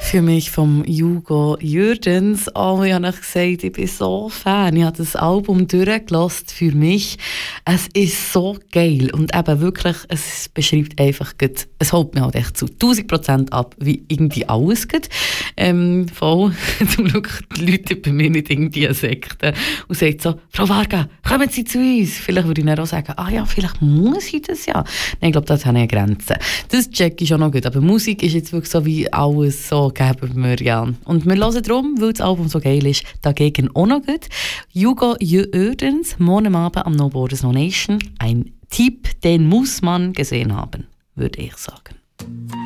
Für mich vom Hugo Jürgens. Oh, ich habe gesagt, ich bin so Fan. Ich habe das Album durchgelassen für mich. Es ist so geil. Und eben wirklich, es beschreibt einfach, es holt mich halt echt zu 1000% ab, wie irgendwie alles geht. Voll. Zum Glück die Leute bei mir nicht irgendwie eine Sekte und sagen so, Frau Varga, kommen Sie zu uns. Vielleicht würde ich dann auch sagen, ja, vielleicht muss ich das ja. Nein, ich glaube, das hat eine Grenze. Das check ich schon noch gut. Aber Musik ist jetzt wirklich so wie alles so, geben wir ja. Und wir hören darum, weil das Album so geil ist, dagegen auch noch gut. Hugo Jürgens, morgen Abend am No Borders No Nation. Ein Tipp, den muss man gesehen haben, würde ich sagen.